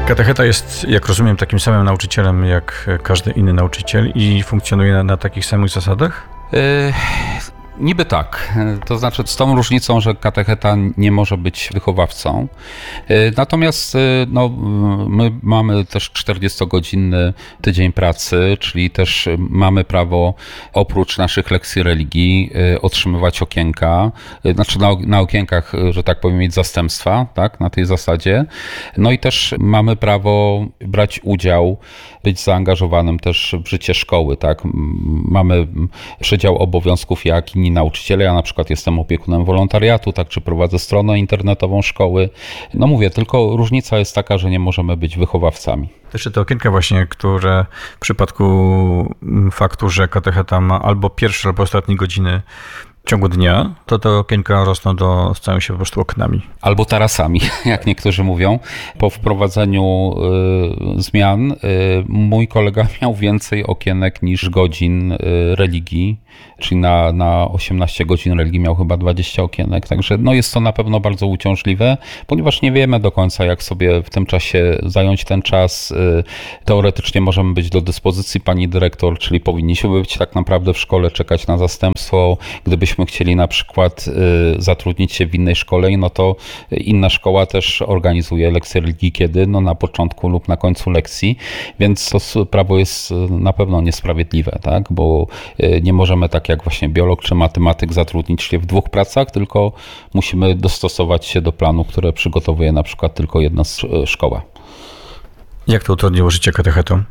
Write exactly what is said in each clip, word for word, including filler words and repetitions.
Katecheta jest, jak rozumiem, takim samym nauczycielem jak każdy inny nauczyciel i funkcjonuje na, na takich samych zasadach? Yy... Niby tak, to znaczy z tą różnicą, że katecheta nie może być wychowawcą. Natomiast no, my mamy też czterdziestogodzinny tydzień pracy, czyli też mamy prawo oprócz naszych lekcji religii otrzymywać okienka, znaczy na, na okienkach, że tak powiem, mieć zastępstwa, tak, na tej zasadzie. No i też mamy prawo brać udział, być zaangażowanym też w życie szkoły, tak. Mamy przedział obowiązków jak inni nauczyciele. Ja na przykład jestem opiekunem wolontariatu, tak, czy prowadzę stronę internetową szkoły. No mówię, tylko różnica jest taka, że nie możemy być wychowawcami. Jeszcze te okienka właśnie, które w przypadku faktu, że katecheta ma albo pierwsze, albo ostatnie godziny w ciągu dnia, to te okienka rosną do, stają się po prostu oknami. Albo tarasami, jak niektórzy mówią. Po wprowadzeniu y, zmian y, mój kolega miał więcej okienek niż godzin y, religii, czyli na, na osiemnaście godzin religii miał chyba dwadzieścia okienek. Także no jest to na pewno bardzo uciążliwe, ponieważ nie wiemy do końca, jak sobie w tym czasie zająć ten czas. Y, teoretycznie możemy być do dyspozycji pani dyrektor, czyli powinniśmy być tak naprawdę w szkole, czekać na zastępstwo. Gdybyśmy chcieli na przykład y, zatrudnić się w innej szkole, no to inna szkoła też organizuje lekcje religii kiedy? No na początku lub na końcu lekcji, więc to prawo jest na pewno niesprawiedliwe, tak? Bo y, nie możemy tak jak właśnie biolog czy matematyk zatrudnić się w dwóch pracach, tylko musimy dostosować się do planu, które przygotowuje na przykład tylko jedna szkoła. Jak to utrudniło życie katechetom?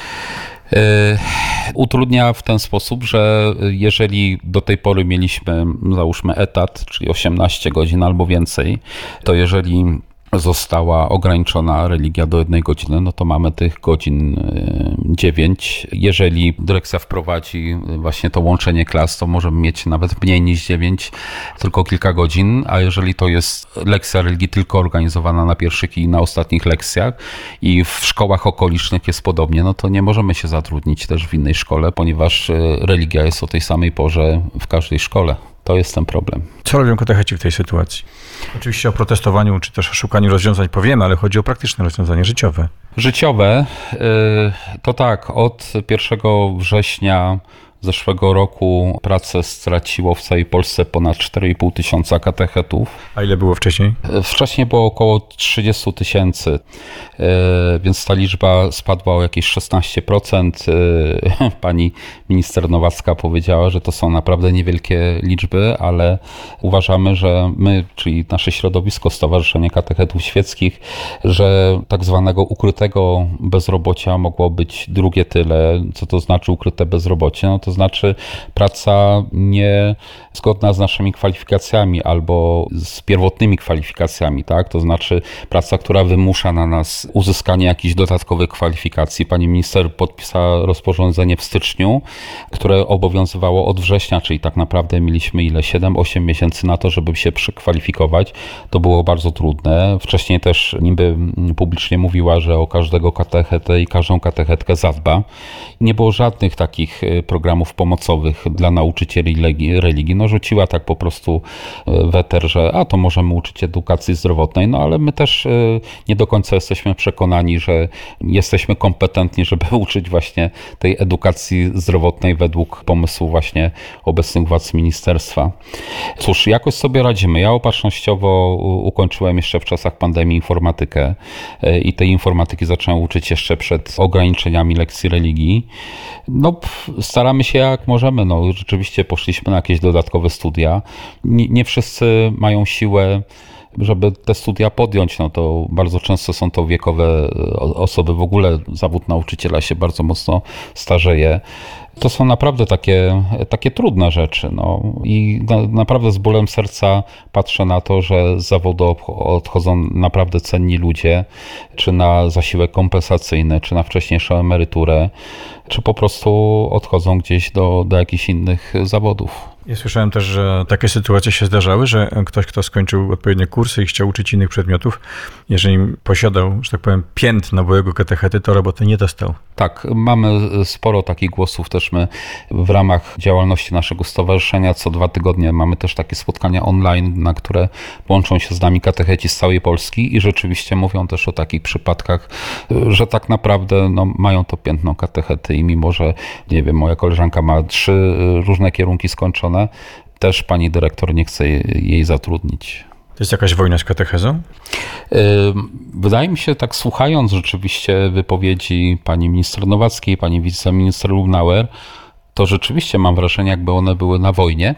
Utrudnia w ten sposób, że jeżeli do tej pory mieliśmy, załóżmy, etat, czyli osiemnaście godzin albo więcej, to jeżeli została ograniczona religia do jednej godziny, no to mamy tych godzin dziewięć. Jeżeli dyrekcja wprowadzi właśnie to łączenie klas, to możemy mieć nawet mniej niż dziewięć, tylko kilka godzin, a jeżeli to jest lekcja religii tylko organizowana na pierwszych i na ostatnich lekcjach i w szkołach okolicznych jest podobnie, no to nie możemy się zatrudnić też w innej szkole, ponieważ religia jest o tej samej porze w każdej szkole. To jest ten problem. Co robią katecheci w tej sytuacji? Oczywiście o protestowaniu czy też o szukaniu rozwiązań powiemy, ale chodzi o praktyczne rozwiązanie życiowe. Życiowe to tak, od pierwszego września zeszłego roku pracę straciło w całej Polsce ponad cztery i pół tysiąca katechetów. A ile było wcześniej? Wcześniej było około trzydzieści tysięcy, więc ta liczba spadła o jakieś szesnaście procent. Pani minister Nowacka powiedziała, że to są naprawdę niewielkie liczby, ale uważamy, że my, czyli nasze środowisko, Stowarzyszenie Katechetów Świeckich, że tak zwanego ukrytego bezrobocia mogło być drugie tyle. Co to znaczy ukryte bezrobocie? No to To znaczy praca nie zgodna z naszymi kwalifikacjami albo z pierwotnymi kwalifikacjami, tak? To znaczy praca, która wymusza na nas uzyskanie jakichś dodatkowych kwalifikacji. Pani minister podpisała rozporządzenie w styczniu, które obowiązywało od września, czyli tak naprawdę mieliśmy ile? siedem osiem miesięcy na to, żeby się przekwalifikować. To było bardzo trudne. Wcześniej też niby publicznie mówiła, że o każdego katechetę i każdą katechetkę zadba. Nie było żadnych takich programów pomocowych dla nauczycieli religii. No rzuciła tak po prostu weter, że a to możemy uczyć edukacji zdrowotnej, no ale my też nie do końca jesteśmy przekonani, że jesteśmy kompetentni, żeby uczyć właśnie tej edukacji zdrowotnej według pomysłu właśnie obecnych władz ministerstwa. Cóż, jakoś sobie radzimy. Ja opatrznościowo ukończyłem jeszcze w czasach pandemii informatykę i tej informatyki zacząłem uczyć jeszcze przed ograniczeniami lekcji religii. No, staramy się jak możemy. No, rzeczywiście poszliśmy na jakieś dodatkowe studia. Nie, nie wszyscy mają siłę, żeby te studia podjąć. No to bardzo często są to wiekowe osoby. W ogóle zawód nauczyciela się bardzo mocno starzeje. To są naprawdę takie, takie trudne rzeczy. No. I na, naprawdę z bólem serca patrzę na to, że z zawodu odchodzą naprawdę cenni ludzie, czy na zasiłek kompensacyjny, czy na wcześniejszą emeryturę, czy po prostu odchodzą gdzieś do, do jakichś innych zawodów. Ja słyszałem też, że takie sytuacje się zdarzały, że ktoś, kto skończył odpowiednie kursy i chciał uczyć innych przedmiotów, jeżeli posiadał, że tak powiem, piętno byłego katechety, to roboty nie dostał. Tak, mamy sporo takich głosów też też my w ramach działalności naszego stowarzyszenia co dwa tygodnie mamy też takie spotkania online, na które łączą się z nami katecheci z całej Polski i rzeczywiście mówią też o takich przypadkach, że tak naprawdę no, mają to piętno katechety i mimo, że nie wiem, moja koleżanka ma trzy różne kierunki skończone, też pani dyrektor nie chce jej zatrudnić. To jest jakaś wojna z katechezą? Wydaje mi się, tak słuchając rzeczywiście wypowiedzi pani minister Nowackiej, pani wiceminister Lubnauer, to rzeczywiście mam wrażenie, jakby one były na wojnie,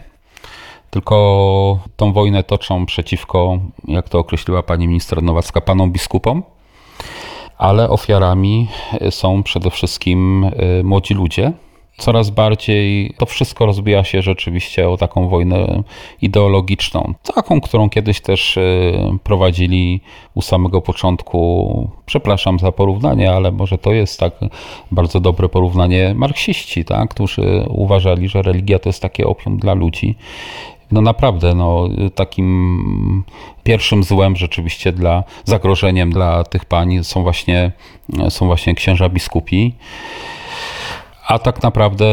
tylko tą wojnę toczą przeciwko, jak to określiła pani minister Nowacka, panom biskupom, ale ofiarami są przede wszystkim młodzi ludzie. Coraz bardziej to wszystko rozbija się rzeczywiście o taką wojnę ideologiczną. Taką, którą kiedyś też prowadzili u samego początku, przepraszam za porównanie, ale może to jest tak bardzo dobre porównanie, marksiści, tak? Którzy uważali, że religia to jest takie opium dla ludzi. No naprawdę, no, takim pierwszym złem rzeczywiście dla, zagrożeniem dla tych pań są właśnie, są właśnie księża biskupi. A tak naprawdę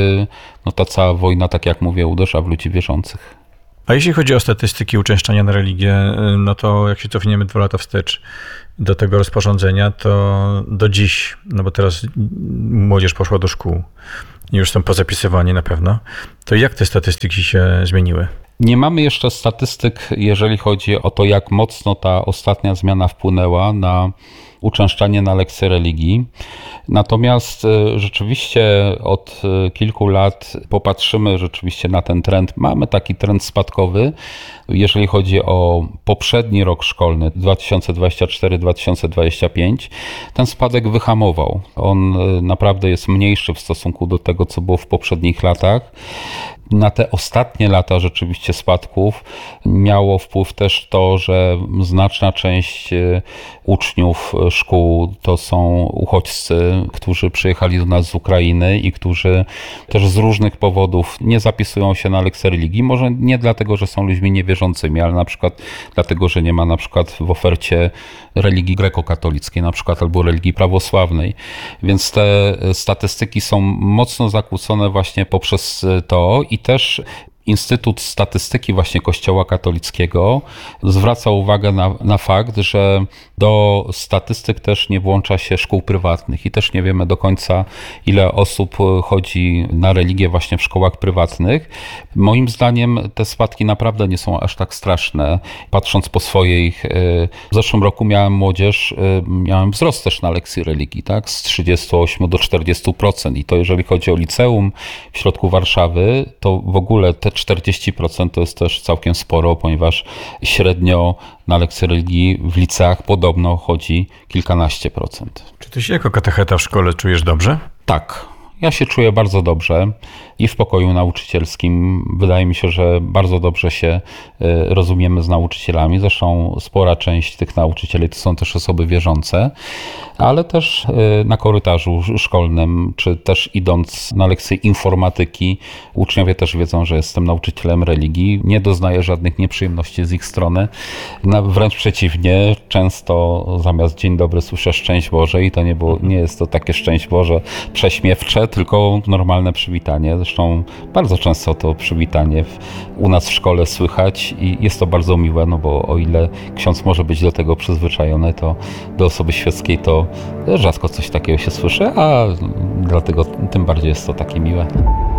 no ta cała wojna, tak jak mówię, uderza w ludzi wierzących. A jeśli chodzi o statystyki uczęszczania na religię, no to jak się cofniemy dwa lata wstecz do tego rozporządzenia, to do dziś, no bo teraz młodzież poszła do szkół i już są pozapisywani na pewno, to jak te statystyki się zmieniły? Nie mamy jeszcze statystyk, jeżeli chodzi o to, jak mocno ta ostatnia zmiana wpłynęła na uczęszczanie na lekcje religii. Natomiast rzeczywiście od kilku lat popatrzymy rzeczywiście na ten trend. Mamy taki trend spadkowy, jeżeli chodzi o poprzedni rok szkolny dwa tysiące dwudziesty czwarty dwa tysiące dwudziesty piąty. Ten spadek wyhamował. On naprawdę jest mniejszy w stosunku do tego, co było w poprzednich latach. Na te ostatnie lata rzeczywiście spadków miało wpływ też to, że znaczna część uczniów szkół to są uchodźcy, którzy przyjechali do nas z Ukrainy i którzy też z różnych powodów nie zapisują się na lekcje religii. Może nie dlatego, że są ludźmi niewierzącymi, ale na przykład dlatego, że nie ma na przykład w ofercie religii grekokatolickiej na przykład albo religii prawosławnej. Więc te statystyki są mocno zakłócone właśnie poprzez to i też Instytut Statystyki właśnie Kościoła katolickiego zwraca uwagę na, na fakt, że do statystyk też nie włącza się szkół prywatnych i też nie wiemy do końca, ile osób chodzi na religię właśnie w szkołach prywatnych. Moim zdaniem te spadki naprawdę nie są aż tak straszne. Patrząc po swojej, w zeszłym roku miałem młodzież, miałem wzrost też na lekcji religii, tak, z trzydziestu ośmiu do czterdziestu procent i to jeżeli chodzi o liceum w środku Warszawy, to w ogóle te czterdzieści procent to jest też całkiem sporo, ponieważ średnio na lekcje religii w liceach podobno chodzi kilkanaście procent. Czy ty się jako katecheta w szkole czujesz dobrze? Tak, ja się czuję bardzo dobrze i w pokoju nauczycielskim. Wydaje mi się, że bardzo dobrze się rozumiemy z nauczycielami. Zresztą spora część tych nauczycieli to są też osoby wierzące, ale też na korytarzu szkolnym, czy też idąc na lekcje informatyki, uczniowie też wiedzą, że jestem nauczycielem religii. Nie doznaję żadnych nieprzyjemności z ich strony. Wręcz przeciwnie, często zamiast dzień dobry słyszę szczęść Boże i to nie, było, nie jest to takie szczęść Boże prześmiewcze, tylko normalne przywitanie. Zresztą bardzo często to przywitanie w, u nas w szkole słychać i jest to bardzo miłe, no bo o ile ksiądz może być do tego przyzwyczajony, to do osoby świeckiej to rzadko coś takiego się słyszy, a dlatego tym bardziej jest to takie miłe.